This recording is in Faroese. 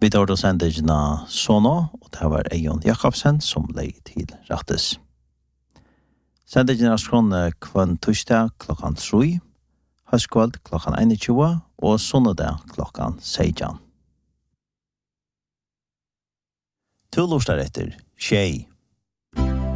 Vi tar då sendegina Sono, og det var Eion Jakobsen som lei til Rattes. Sendegina skråne kvann torsdag klokkan 3, høstkveld klokkan 21 og sonnedag klokkan 16. To lortar etter, Tjei.